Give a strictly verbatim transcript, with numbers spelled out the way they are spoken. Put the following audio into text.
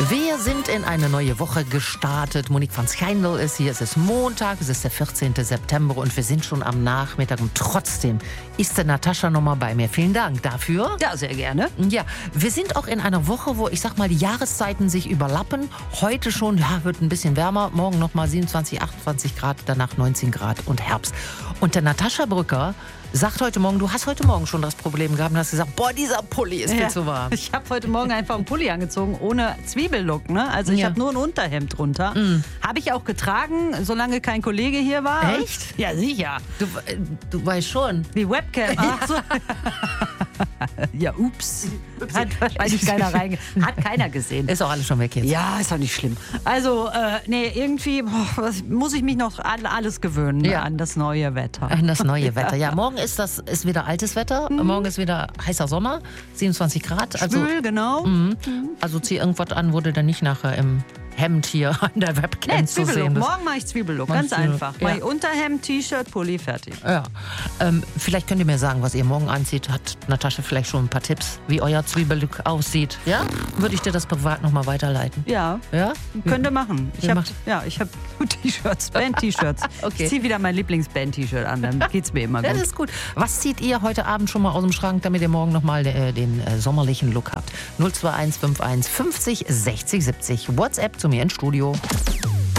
Wir sind in eine neue Woche gestartet. Monique van Schijndel ist hier. Es ist Montag, es ist der vierzehnten September und wir sind schon am Nachmittag. Und trotzdem ist der Natascha nochmal bei mir. Vielen Dank dafür. Ja, sehr gerne. Ja, wir sind auch in einer Woche, wo ich sag mal, die Jahreszeiten sich überlappen. Heute schon, ja, wird ein bisschen wärmer. Morgen nochmal siebenundzwanzig, achtundzwanzig Grad, danach neunzehn Grad und Herbst. Und der Natascha Brücker sagt heute Morgen, du hast heute Morgen schon das Problem gehabt und hast gesagt, boah, dieser Pulli ist ja, viel zu warm. Ich habe heute Morgen einfach einen Pulli angezogen, ohne Zwiebellook. Ne? Also ich Ja. habe nur ein Unterhemd drunter. Mm. Habe ich auch getragen, solange kein Kollege hier war. Echt? Ja, sicher. Du, äh, du weißt schon. Die Webcam. Ach so. Ja, ups. Hat wahrscheinlich keiner reinge... Hat keiner gesehen. Ist auch alles schon weg jetzt. Ja, ist doch nicht schlimm. Also, äh, nee, irgendwie boah, was, muss ich mich noch an alles gewöhnen, Ja. an das neue Wetter. An das neue Wetter. Ja, morgen ist das ist wieder altes Wetter. Mhm. Morgen ist wieder heißer Sommer, siebenundzwanzig Grad. Also, Schwül, genau. Mhm. Also zieh irgendwas an, wo du dann nicht nachher im Hemd hier an der Webcam Nee, zu Zwiebellook. sehen bist. Morgen mache ich Zwiebellook, Machst ganz du- einfach. ja. Mach ich Unterhemd, T-Shirt, Pulli, fertig. Ja. Ähm, vielleicht könnt ihr mir sagen, was ihr morgen anzieht. Hat Natascha vielleicht schon ein paar Tipps, wie euer Zwiebellook aussieht? Ja? Würde ich dir das privat nochmal weiterleiten? Ja, Ja? könnt ihr machen. Ich Wir habe machen- ja, ich hab T-Shirts, Band-T-Shirts. Okay. Ich ziehe wieder mein Lieblings-Band-T-Shirt an, dann geht's mir immer Ja, das gut. ist gut. Was zieht ihr heute Abend schon mal aus dem Schrank, damit ihr morgen nochmal äh, den äh, sommerlichen Look habt? null zwei eins fünf eins fünfzig sechzig siebzig. WhatsApp zu mir ins Studio.